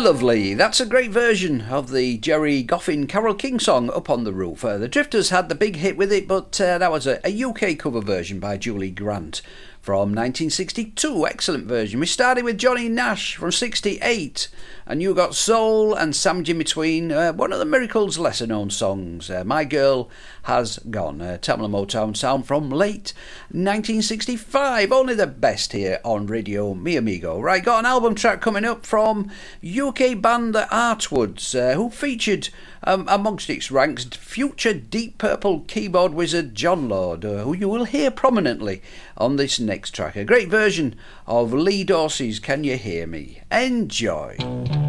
Lovely. That's a great version of the Jerry Goffin Carole King song Up on the Roof. The Drifters had the big hit with it, but that was a UK cover version by Julie Grant from 1962. Excellent version. We started with Johnny Nash from 68, and You Got Soul and Sam Jim Between, one of the Miracles' lesser known songs, My Girl Has Gone, Tamla Motown sound from late 1965. Only the best here on Radio Mi Amigo. Right, got an album track coming up from UK band The Artwoods, who featured amongst its ranks future Deep Purple keyboard wizard John Lord, who you will hear prominently on this next track. A great version of Lee Dorsey's Can You Hear Me? Enjoy.